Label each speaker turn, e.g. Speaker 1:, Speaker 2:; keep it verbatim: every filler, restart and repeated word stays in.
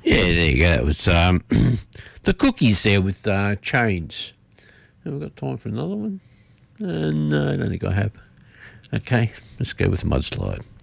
Speaker 1: Yeah, there you go. That was um, the Cookies there with uh, Chains. Have we got time for another one? Uh, no, I don't think I have. Okay, let's go with Mudslide.